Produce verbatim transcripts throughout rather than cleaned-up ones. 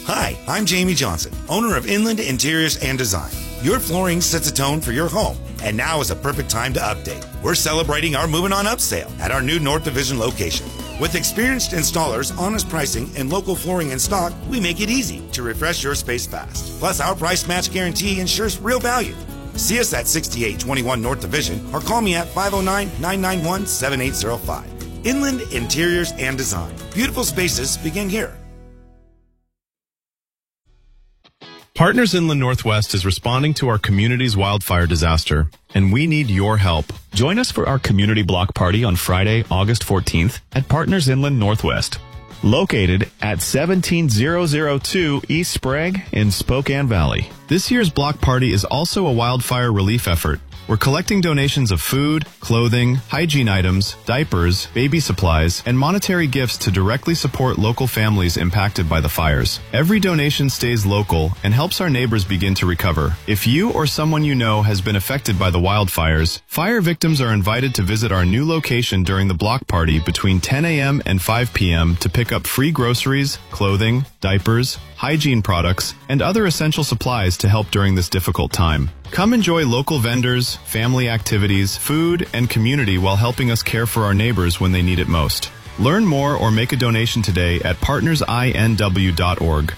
Hi, I'm Jamie Johnson, owner of Inland Interiors and Design. Your flooring sets a tone for your home, and now is a perfect time to update. We're celebrating our Moving On Up sale at our new North Division location. With experienced installers, honest pricing, and local flooring in stock, we make it easy to refresh your space fast. Plus, our price match guarantee ensures real value. See us at sixty-eight twenty-one North Division or call me at five oh nine, nine nine one, seven eight oh five. Inland Interiors and Design. Beautiful spaces begin here. Partners Inland Northwest is responding to our community's wildfire disaster, and we need your help. Join us for our community block party on Friday, August fourteenth at Partners Inland Northwest, located at seventeen thousand two East Sprague in Spokane Valley. This year's block party is also a wildfire relief effort. We're collecting donations of food, clothing, hygiene items, diapers, baby supplies, and monetary gifts to directly support local families impacted by the fires. Every donation stays local and helps our neighbors begin to recover. If you or someone you know has been affected by the wildfires, fire victims are invited to visit our new location during the block party between ten a.m. and five p.m. to pick up free groceries, clothing, diapers, hygiene products, and other essential supplies to help during this difficult time. Come enjoy local vendors, family activities, food, and community while helping us care for our neighbors when they need it most. Learn more or make a donation today at partners I N W dot org.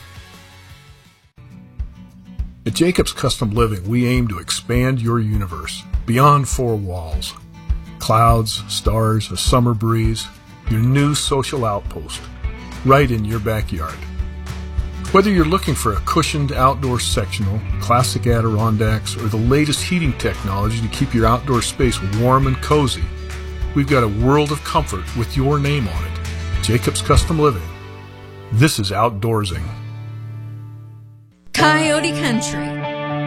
At Jacobs Custom Living, we aim to expand your universe beyond four walls. Clouds, stars, a summer breeze, your new social outpost, right in your backyard. Whether you're looking for a cushioned outdoor sectional, classic Adirondacks, or the latest heating technology to keep your outdoor space warm and cozy, we've got a world of comfort with your name on it. Jacobs Custom Living. This is outdoorsing. Coyote Country.